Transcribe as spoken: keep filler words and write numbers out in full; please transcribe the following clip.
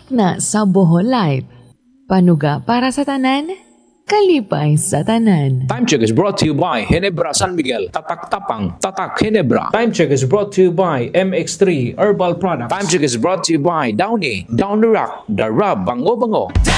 Akna sa Bohol Life. Panuga para sa tanan, kalipay sa tanan. Time check is brought to you by Ginebra San Miguel. Tatak tapang, tatak Ginebra. Time check is brought to you by M X three Herbal Products. Time check is brought to you by Downy, Down the Rock, the Rub, Bango Bango.